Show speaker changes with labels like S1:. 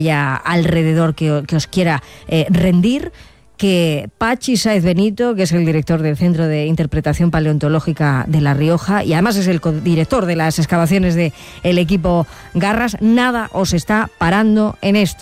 S1: haya alrededor que os quiera rendir, que Pachi Sáez Benito, que es el director del Centro de Interpretación Paleontológica de La Rioja y además es el codirector de las excavaciones del equipo Garras, nada os está parando en esto.